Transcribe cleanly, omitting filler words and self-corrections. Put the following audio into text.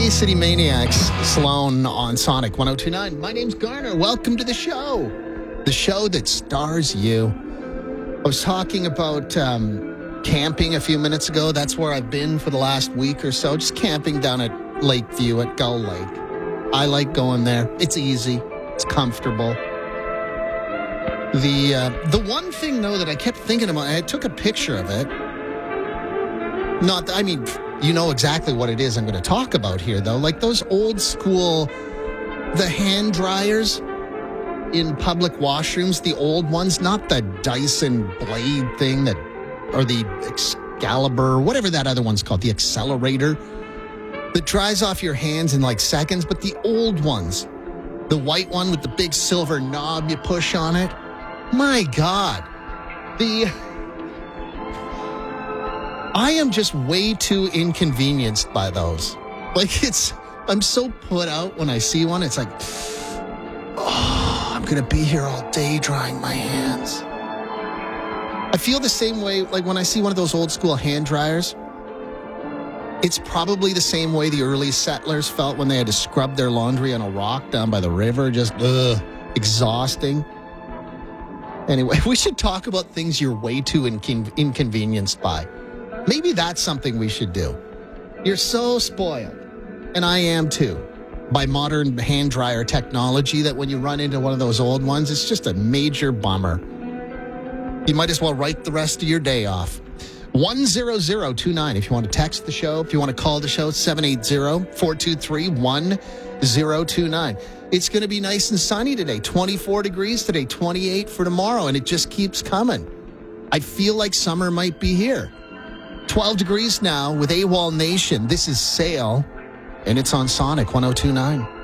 City Maniacs, Sloan on Sonic 102.9. My name's Garner. Welcome to the show that stars you. I was talking about camping a few minutes ago. That's where I've been for the last week or so, just camping down at Lakeview at Gull Lake. I like going there. It's easy. It's comfortable. The one thing, though, that I kept thinking about, I took a picture of it. You know exactly what it is I'm going to talk about here, though. Like those old school, the hand dryers in public washrooms, the old ones, not the Dyson blade thing or the Excalibur, whatever that other one's called, the accelerator that dries off your hands in like seconds, but the old ones, the white one with the big silver knob you push on it. My God. I am just way too inconvenienced by those. I'm so put out when I see one. It's like, I'm going to be here all day drying my hands. I feel the same way, like when I see one of those old school hand dryers. It's probably the same way the early settlers felt when they had to scrub their laundry on a rock down by the river. Just, exhausting. Anyway, we should talk about things you're way too inconvenienced by. Maybe that's something we should do. You're so spoiled, and I am too, by modern hand dryer technology that when you run into one of those old ones, it's just a major bummer. You might as well write the rest of your day off. 10029 if you want to text the show. If you want to call the show, 780-423-1029. It's going to be nice and sunny today. 24 degrees today, 28 for tomorrow, and it just keeps coming. I feel like summer might be here. 12 degrees now with AWOL Nation. This is Sail, and it's on Sonic 102.9.